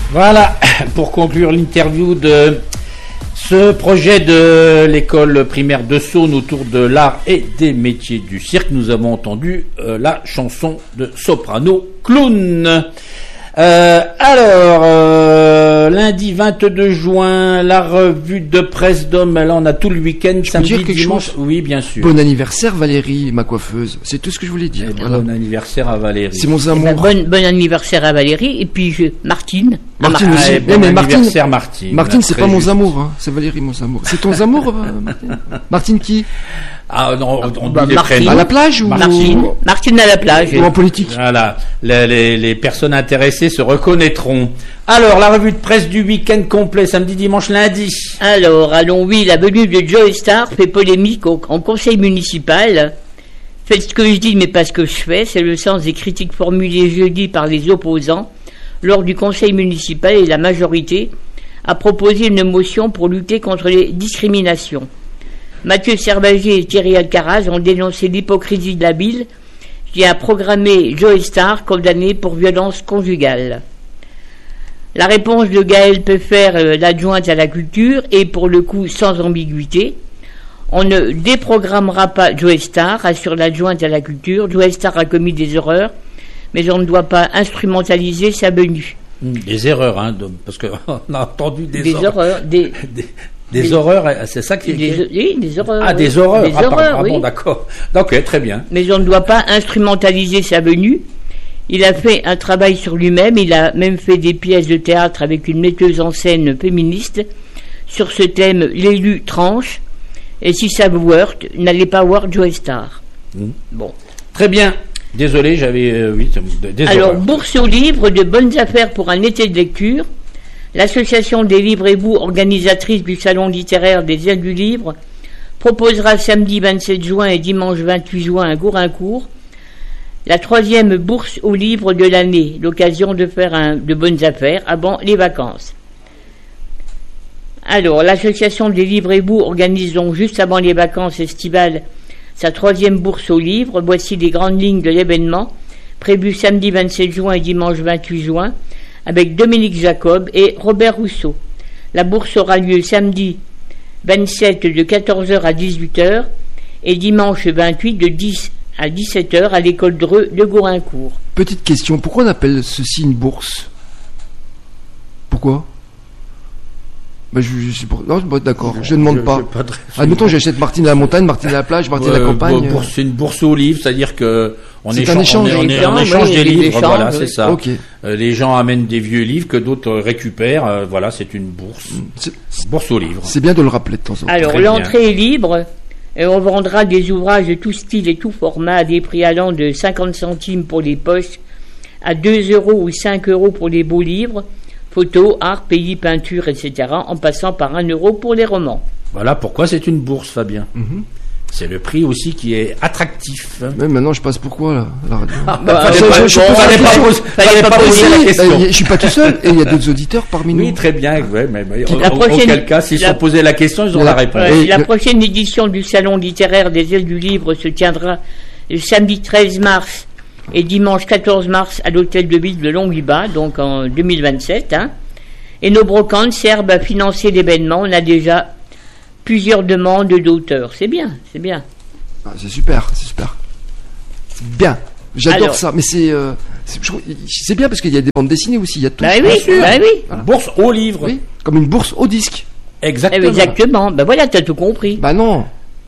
Voilà, pour conclure l'interview de ce projet de l'école primaire de Saône autour de l'art et des métiers du cirque, nous avons entendu la chanson de Soprano Clown. Lundi 22 juin, la revue de presse d'Homme, là on a tout le week-end, samedi, dimanche. Oui, bien sûr. Bon anniversaire Valérie, ma coiffeuse. C'est tout ce que je voulais dire. Voilà. Bon anniversaire à Valérie. C'est mon amour. Bon anniversaire à Valérie. Et puis Martine. Martine aussi. Bon anniversaire Martine. Martine, c'est pas mon amour, hein. C'est Valérie mon amour. C'est ton amour, Martine. Martine qui? Ah non, on dit Martine. À la plage ou Martine à la plage. Ou en politique. Voilà, les personnes intéressées se reconnaîtront. Alors, la revue de presse du week-end complet, samedi, dimanche, lundi. Alors, allons-y, la venue de Joe Star fait polémique en conseil municipal. Faites ce que je dis, mais pas ce que je fais. C'est le sens des critiques formulées jeudi par les opposants lors du conseil municipal, et la majorité a proposé une motion pour lutter contre les discriminations. Mathieu Servager et Thierry Alcaraz ont dénoncé l'hypocrisie de la ville qui a programmé Joe Star condamné pour violence conjugale. La réponse de Gaëlle Peffer, l'adjointe à la culture, est pour le coup sans ambiguïté. On ne déprogrammera pas Joe Star, assure l'adjointe à la culture. Joe Star a commis des erreurs, mais on ne doit pas instrumentaliser sa venue. Des erreurs, hein, parce qu'on a entendu des erreurs. Des horreurs, c'est ça qui est... Oui, des horreurs. Ah, des horreurs. Des horreurs, oui. Bon, d'accord. Ok, très bien. Mais on ne doit pas instrumentaliser sa venue. Il a fait un travail sur lui-même. Il a même fait des pièces de théâtre avec une metteuse en scène féministe sur ce thème, l'élu tranche. Et si ça vous heurte, n'allez pas voir Joe Star. Bon. Très bien. Désolé, j'avais... oui, des Alors, horreurs. bourse aux livres, de bonnes affaires pour un été de lecture. L'association des Livrez-vous, organisatrice du salon littéraire des ailes du livre, proposera samedi 27 juin et dimanche 28 juin à Gouraincourt la 3e bourse aux livres de l'année, l'occasion de faire de bonnes affaires avant les vacances. Alors, l'association des Livrez-vous organise donc juste avant les vacances estivales sa 3e bourse aux livres. Voici les grandes lignes de l'événement, prévu samedi 27 juin et dimanche 28 juin, avec Dominique Jacob et Robert Rousseau. La bourse aura lieu samedi 27 de 14h à 18h et dimanche 28 de 10 à 17h à l'école Dreux de Gouraincourt. Petite question, pourquoi on appelle ceci une bourse? Pourquoi? Non, d'accord, je ne demande pas. Admettons, j'achète Martine à la montagne, Martine à la plage, Martine à la campagne. C'est une bourse aux livres, c'est-à-dire que on échange des livres, voilà, c'est ça. Okay. Les gens amènent des vieux livres que d'autres récupèrent, voilà, c'est une bourse. Bourse aux livres. C'est bien de le rappeler de temps en temps. Alors, l'entrée est libre, et on vendra des ouvrages de tout style et tout format à des prix allant de 50 centimes pour les poches à 2 € ou 5 € pour les beaux livres. Photos, art, pays, peinture, etc., en passant par 1 € pour les romans. Voilà pourquoi c'est une bourse, Fabien. C'est le prix aussi qui est attractif. Mais maintenant, je passe pourquoi, là, à la radio? Fallait pas poser la question. Je suis pas tout seul, et il y a d'autres auditeurs parmi nous. Oui, très bien, ouais, mais auquel cas, s'ils se sont posé la question, ils ont la réponse. La prochaine édition du Salon littéraire des ailes du livre se tiendra le samedi 13 mars et dimanche 14 mars à l'hôtel de ville de Longwy-Bas, donc en 2027. Et nos brocantes servent à financer l'événement. On a déjà plusieurs demandes d'auteurs. C'est bien, c'est bien. Ah, c'est super, c'est super. C'est bien. J'adore ça, mais c'est bien parce qu'il y a des bandes dessinées aussi. Il y a tout. Bah oui, bah oui. Voilà. Bourse au livre. Oui, comme une bourse au disque. Exactement. Exactement. Ben voilà, t'as tout compris. Bah non.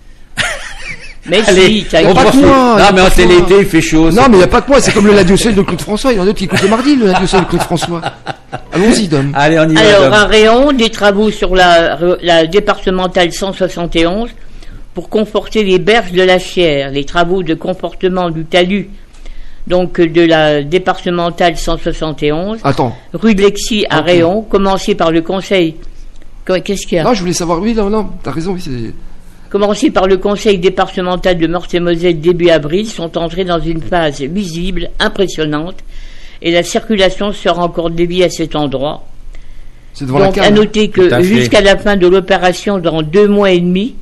Mais allez, si, t'as pas que moi. Non, mais c'est l'été, il fait chaud. Non, mais il n'y a pas que moi, c'est comme le lundi au soleil de Claude François. Il y en a d'autres qui écoutent le mardi, le lundi au soleil de Claude François. Allons-y, Dom. Allez, on y va. Alors, à Réon, des travaux sur la départementale 171 pour conforter les berges de la Chière. Les travaux de confortement du talus, donc de la départementale 171. Attends. Rue de Lexie à Réon, commencé par le conseil. Qu'est-ce qu'il y a? Non, je voulais savoir. Oui, non, t'as raison, oui, c'est. Commencés par le conseil départemental de Meurthe-et-Moselle début avril, sont entrés dans une phase visible, impressionnante, et la circulation sera encore déviée à cet endroit. C'est devant donc, la à noter que jusqu'à la fin de l'opération, dans 2 mois et demi,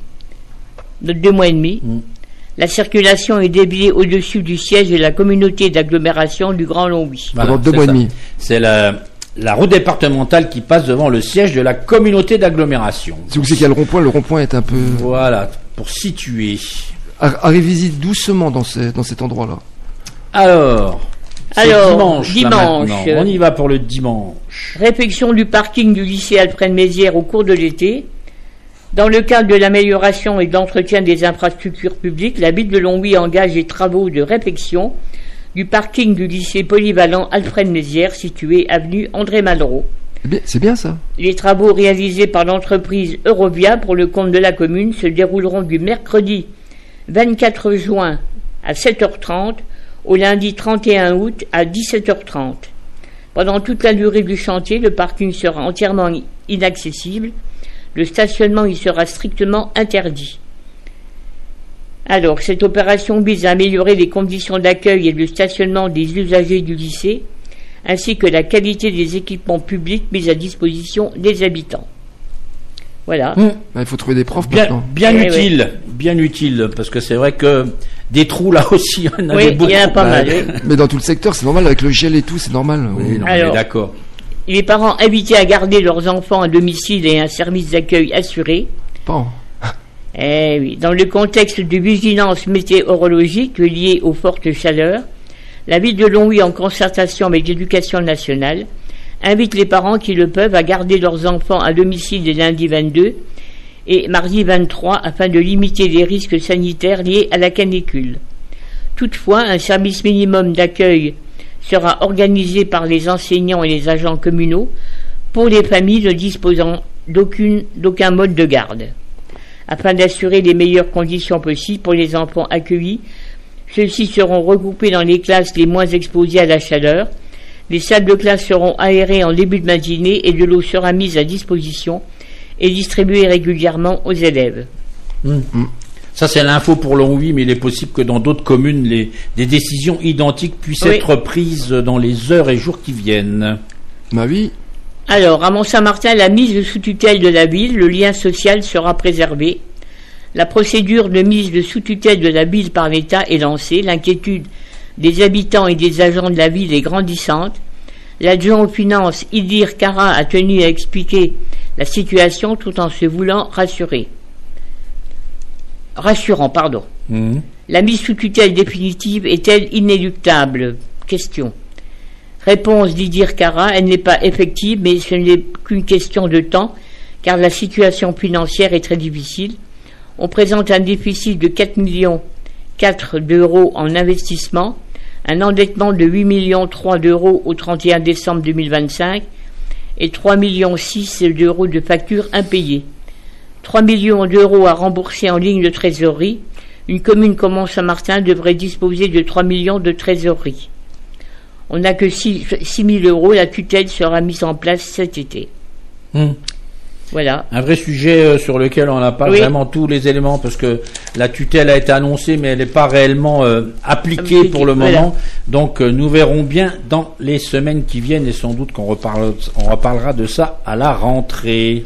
la circulation est déviée au-dessus du siège de la communauté d'agglomération du Grand Longwy. Pendant 2 mois et demi. C'est la route départementale qui passe devant le siège de la communauté d'agglomération. C'est où c'est qu'il y a le rond-point? Le rond-point est un peu... Voilà, pour situer. Arrivez-y doucement dans cet endroit-là. Alors, dimanche. Dimanche. On y va pour le dimanche. Réfection du parking du lycée Alfred-Mézières au cours de l'été. Dans le cadre de l'amélioration et de l'entretien des infrastructures publiques, la ville de Longwy engage les travaux de réfection du parking du lycée polyvalent Alfred-Mézières situé avenue André Malraux. C'est bien ça. Les travaux réalisés par l'entreprise Eurovia pour le compte de la commune se dérouleront du mercredi 24 juin à 7h30 au lundi 31 août à 17h30. Pendant toute la durée du chantier, le parking sera entièrement inaccessible. Le stationnement y sera strictement interdit. Alors, cette opération vise à améliorer les conditions d'accueil et de stationnement des usagers du lycée, ainsi que la qualité des équipements publics mis à disposition des habitants. Voilà. Il faut trouver des profs bien maintenant. Bien utile, parce que c'est vrai que des trous là aussi, il y en avait beaucoup. Il y en a pas mal. Mais dans tout le secteur, c'est normal, avec le gel et tout, c'est normal. Oui, non, alors, d'accord. Les parents invités à garder leurs enfants à domicile et un service d'accueil assuré. Bon. Oui. Dans le contexte de vigilance météorologique liée aux fortes chaleurs, la ville de Longwy, en concertation avec l'Éducation nationale, invite les parents qui le peuvent à garder leurs enfants à domicile les lundis 22 et mardi 23 afin de limiter les risques sanitaires liés à la canicule. Toutefois, un service minimum d'accueil sera organisé par les enseignants et les agents communaux pour les familles ne disposant d'aucun mode de garde. Afin d'assurer les meilleures conditions possibles pour les enfants accueillis, ceux-ci seront regroupés dans les classes les moins exposées à la chaleur. Les salles de classe seront aérées en début de matinée et de l'eau sera mise à disposition et distribuée régulièrement aux élèves. Ça, c'est l'info pour Longwy, mais il est possible que dans d'autres communes, des décisions identiques puissent être prises dans les heures et jours qui viennent. Bah oui. Alors, à Mont-Saint-Martin, la mise sous tutelle de la ville, le lien social sera préservé. La procédure de mise sous tutelle de la ville par l'État est lancée. L'inquiétude des habitants et des agents de la ville est grandissante. L'adjoint aux finances, Idir Kara, a tenu à expliquer la situation tout en se voulant rassurant. La mise sous tutelle définitive est-elle inéluctable? Question. Réponse d'Idir Kara, elle n'est pas effective, mais ce n'est qu'une question de temps, car la situation financière est très difficile. On présente un déficit de 4,4 millions d'euros en investissement, un endettement de 8,3 millions d'euros au 31 décembre 2025 et 3,6 millions d'euros de factures impayées. 3 millions d'euros à rembourser en ligne de trésorerie. Une commune comme Mont-Saint-Martin devrait disposer de 3 millions de trésorerie. On n'a que 6 000 euros. La tutelle sera mise en place cet été. Voilà. Un vrai sujet sur lequel on n'a pas vraiment tous les éléments, parce que la tutelle a été annoncée, mais elle n'est pas réellement appliquée pour le moment. Donc nous verrons bien dans les semaines qui viennent, et sans doute qu'on reparlera de ça à la rentrée.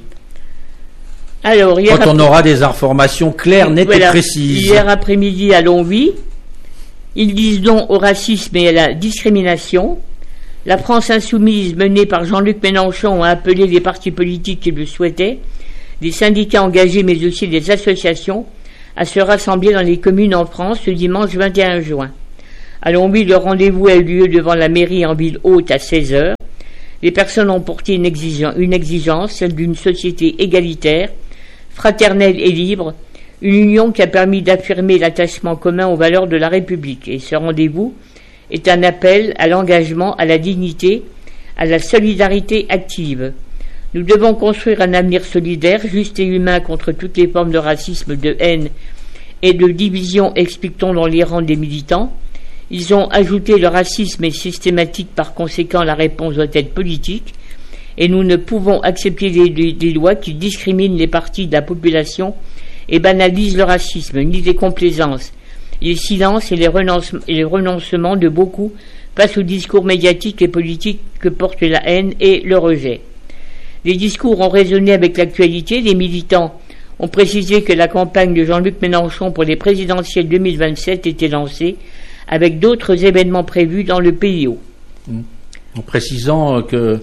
Alors, quand on aura des informations claires, nettes et précises. Hier après-midi à Longwy, ils disent non au racisme et à la discrimination. La France insoumise, menée par Jean-Luc Mélenchon, a appelé les partis politiques qui le souhaitaient, des syndicats engagés mais aussi des associations, à se rassembler dans les communes en France ce dimanche 21 juin. À Longwy, le rendez-vous a eu lieu devant la mairie en ville haute à 16h. Les personnes ont porté une exigence, celle d'une société égalitaire, fraternelle et libre, une union qui a permis d'affirmer l'attachement commun aux valeurs de la République. Et ce rendez-vous est un appel à l'engagement, à la dignité, à la solidarité active. Nous devons construire un avenir solidaire, juste et humain contre toutes les formes de racisme, de haine et de division, explique-t-on dans les rangs des militants. Ils ont ajouté: le racisme est systématique, par conséquent la réponse doit être politique, et nous ne pouvons accepter des lois qui discriminent les parties de la population et banalisent le racisme, ni les complaisances, les silences et les renoncements de beaucoup face aux discours médiatiques et politiques que porte la haine et le rejet. Les discours ont résonné avec l'actualité. Les militants ont précisé que la campagne de Jean-Luc Mélenchon pour les présidentielles 2027 était lancée, avec d'autres événements prévus dans le PIO. En précisant que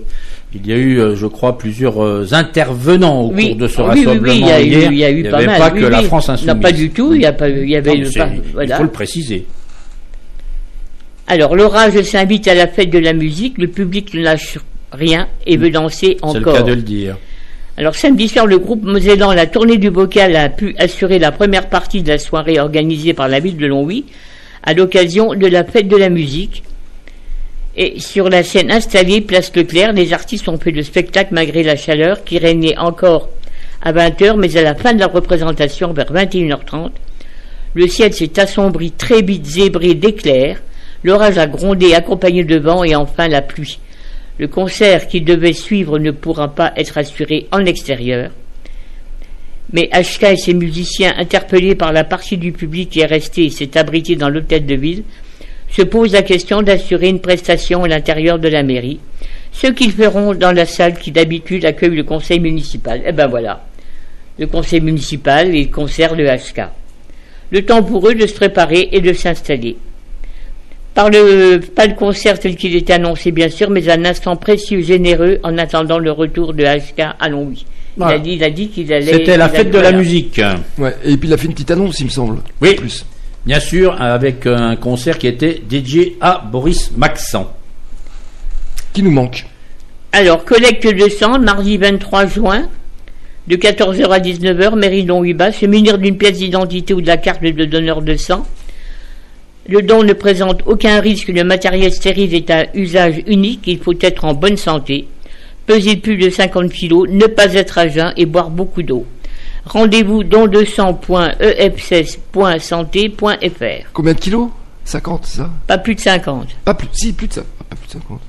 Il y a eu, je crois, plusieurs intervenants au cours de ce rassemblement il y a eu pas mal. Il n'y avait pas que la France insoumise. Non, pas du tout. Il y avait voilà. Il faut le préciser. Alors, l'orage s'invite à la fête de la musique. Le public ne lâche rien et veut danser encore. C'est le cas de le dire. Alors, samedi soir, le groupe Mosellan, la tournée du bocal, a pu assurer la première partie de la soirée organisée par la ville de Longwy à l'occasion de la fête de la musique. Et sur la scène installée, place Leclerc, les artistes ont fait le spectacle malgré la chaleur qui régnait encore à 20h, mais à la fin de la représentation, vers 21h30, le ciel s'est assombri très vite, zébré d'éclairs. L'orage a grondé, accompagné de vent, et enfin la pluie. Le concert qui devait suivre ne pourra pas être assuré en extérieur. Mais HK et ses musiciens, interpellés par la partie du public qui est restée et s'est abritée dans l'hôtel de ville, se posent la question d'assurer une prestation à l'intérieur de la mairie, ce qu'ils feront dans la salle qui d'habitude accueille le conseil municipal. Eh ben voilà, le conseil municipal et le concert de HK. Le temps pour eux de se préparer et de s'installer. Pas le concert tel qu'il était annoncé bien sûr, mais un instant précieux, généreux en attendant le retour de HK à Longwy. Voilà. Il a dit qu'il allait... C'était la fête de la musique. Ouais, et puis il a fait une petite annonce, il me semble. Oui, plus. Bien sûr, avec un concert qui était dédié à Boris Maxent. Qui nous manque. Alors, collecte de sang, mardi 23 juin, de 14h à 19h, mairie de Longwy-Bas, se munir d'une pièce d'identité ou de la carte de donneur de sang. Le don ne présente aucun risque, le matériel stérile est à usage unique, il faut être en bonne santé, peser plus de 50 kg, ne pas être à jeun et boire beaucoup d'eau. Rendez-vous dondesang.efss.santé.fr. Combien de kilos? 50, c'est ça? Pas plus de 50. Plus de ça. Pas plus de 50.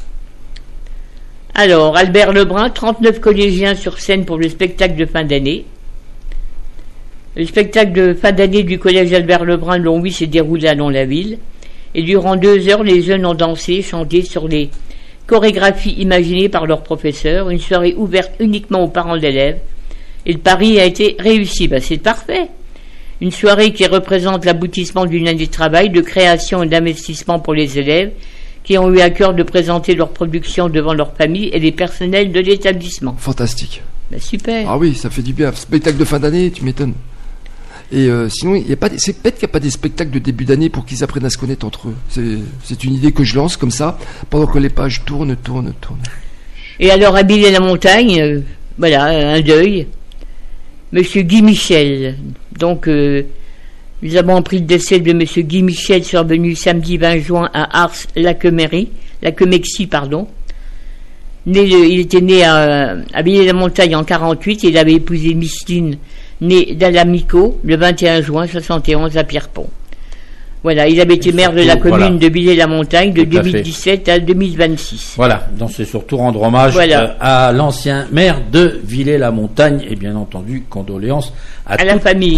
Alors, Albert Lebrun, 39 collégiens sur scène pour le spectacle de fin d'année. Le spectacle de fin d'année du collège Albert Lebrun de Longwy s'est déroulé à Lons-la-Ville. Et durant 2 heures, les jeunes ont dansé, chanté sur les chorégraphies imaginées par leurs professeurs. Une soirée ouverte uniquement aux parents d'élèves. Et le pari a été réussi. C'est parfait. Une soirée qui représente l'aboutissement d'une année de travail, de création et d'investissement pour les élèves qui ont eu à cœur de présenter leur production devant leur famille et les personnels de l'établissement. Fantastique. Super. Ah oui, ça fait du bien. Spectacle de fin d'année, tu m'étonnes. Et sinon, c'est peut-être qu'il n'y a pas des spectacles de début d'année pour qu'ils apprennent à se connaître entre eux. C'est une idée que je lance comme ça, pendant que les pages tournent. Et alors, à Villers-la-Montagne, voilà, un deuil. Monsieur Guy Michel. Donc, nous avons appris le décès de Monsieur Guy Michel, survenu samedi 20 juin à Ars-Laquemexie. Il était né à Villers-la-Montagne en 48. Il avait épousé Micheline, née d'Alamico, le 21 juin 71 à Pierrepont. Voilà, il avait été maire de la commune de Villers-la-Montagne de 2017 à 2026. Voilà, donc c'est surtout rendre hommage à l'ancien maire de Villers-la-Montagne et bien entendu condoléances à la famille.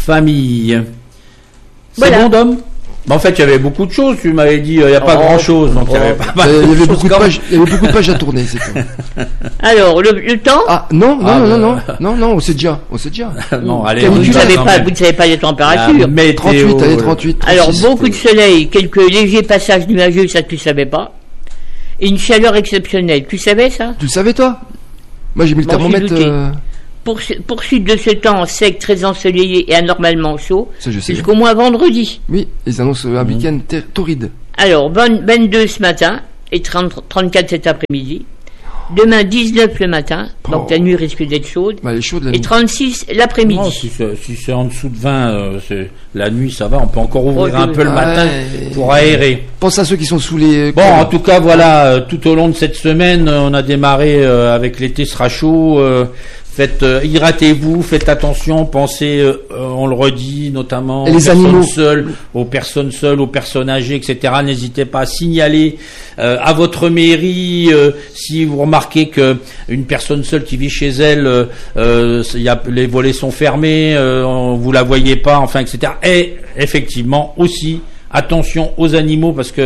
C'est bon, Dom? En fait, il y avait beaucoup de choses. Tu m'avais dit, il n'y a pas grand-chose, donc il y avait pas mal. Il y avait beaucoup de pages à tourner, c'est tout. Alors, le temps? Ah, non, on sait déjà. Non, allez, vous ne savez pas les températures. 38. Alors, beaucoup de soleil, quelques légers passages nuageux, ça tu savais pas. Et une chaleur exceptionnelle. Tu savais ça? Tu le savais, toi? Moi, j'ai mis le thermomètre. Poursuite de ce temps sec, très ensoleillé et anormalement chaud, jusqu'au moins vendredi. Oui, ils annoncent un week-end torride. Alors, 22 ce matin et 34 cet après-midi. Demain, 19 le matin, donc la nuit risque d'être chaude. Elle est chaude, et 36 l'après-midi. Non, si c'est en dessous de 20, la nuit, ça va. On peut encore ouvrir un peu le matin pour aérer. Pense à ceux qui sont sous les... Bon, en tout cas, voilà, tout au long de cette semaine, on a démarré avec l'été sera chaud. Hydratez-vous, faites attention, pensez, on le redit, notamment aux personnes seules, aux personnes âgées, etc. N'hésitez pas à signaler à votre mairie si vous remarquez que une personne seule qui vit chez elle, les volets sont fermés, vous la voyez pas, enfin, etc. Et effectivement aussi. Attention aux animaux parce que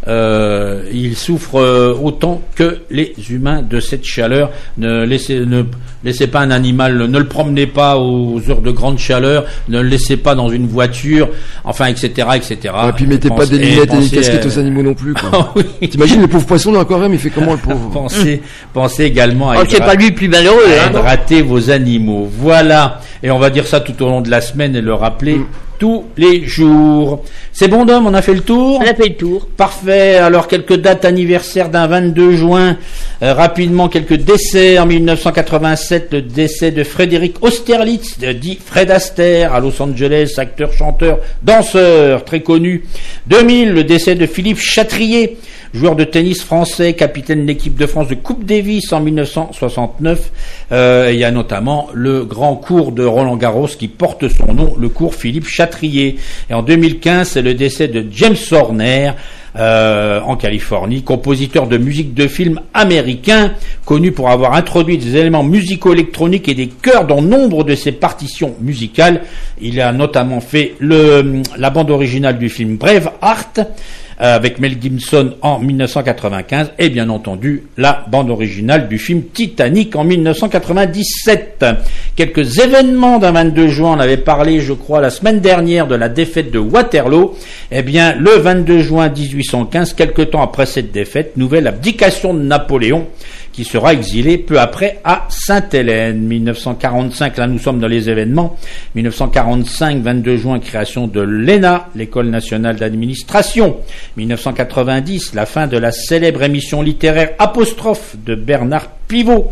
il souffre autant que les humains de cette chaleur. Ne laissez pas un animal, ne le promenez pas aux heures de grande chaleur, ne le laissez pas dans une voiture, enfin, etc., etc. Et puis mettez pas des lunettes et des casquettes aux animaux non plus, quoi. Oui. T'imagines le pauvre poisson dans l'aquarium, il fait comment, le pauvre? Pensez également à c'est pas lui le plus malheureux, hydrater vos animaux. Voilà. Et on va dire ça tout au long de la semaine et le rappeler tous les jours. C'est bon, Dom, on a fait le tour? On a fait le tour. Parfait. Alors, quelques dates anniversaires d'un 22 juin. Rapidement, quelques décès. En 1987, le décès de Frédéric Austerlitz, dit Fred Astaire, à Los Angeles, acteur, chanteur, danseur, très connu. 2000, le décès de Philippe Chatrier, joueur de tennis français, capitaine de l'équipe de France de Coupe Davis en 1969. Il y a notamment le grand cours de Roland-Garros qui porte son nom, le cours Philippe Chatrier. Et en 2015, c'est le décès de James Horner, en Californie, compositeur de musique de film américain, connu pour avoir introduit des éléments musicaux électroniques et des chœurs dans nombre de ses partitions musicales. Il a notamment fait la bande originale du film Braveheart, avec Mel Gibson en 1995, et bien entendu la bande originale du film Titanic en 1997. Quelques événements d'un 22 juin, on avait parlé, je crois, la semaine dernière de la défaite de Waterloo. Eh bien, le 22 juin 1815, quelque temps après cette défaite, nouvelle abdication de Napoléon, qui sera exilé peu après à Sainte-Hélène. 1945, là nous sommes dans les événements. 1945, 22 juin, création de l'ENA, l'École nationale d'administration. 1990, la fin de la célèbre émission littéraire Apostrophe de Bernard Pivot.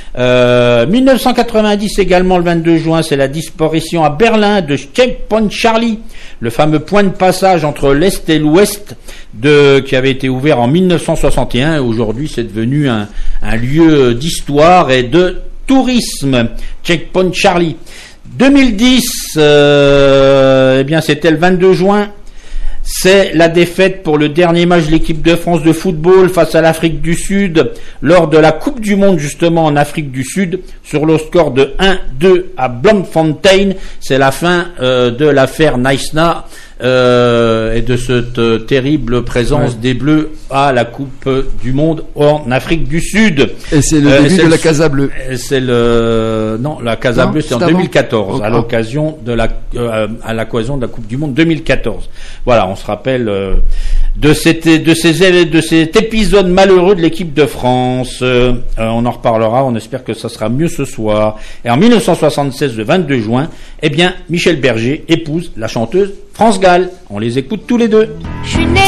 1990 également, le 22 juin, c'est la disparition à Berlin de Checkpoint Charlie, le fameux point de passage entre l'Est et l'Ouest qui avait été ouvert en 1961, et aujourd'hui c'est devenu un lieu d'histoire et de tourisme. Checkpoint Charlie. 2010, eh bien c'était le 22 juin. C'est la défaite pour le dernier match de l'équipe de France de football face à l'Afrique du Sud lors de la Coupe du Monde justement en Afrique du Sud sur le score de 1-2 à Bloemfontein. C'est la fin de l'affaire Naïsna et de cette terrible présence des Bleus à la Coupe du Monde en Afrique du Sud. Et c'est le début de la Casa Bleue. La Casa Bleue c'est en 2014 à l'occasion de la Coupe du Monde 2014. Voilà, on se rappelle de cet épisode malheureux de l'équipe de France. On en reparlera, on espère que ça sera mieux ce soir. Et en 1976, le 22 juin, eh bien, Michel Berger épouse la chanteuse France Gall. On les écoute tous les deux. Je suis né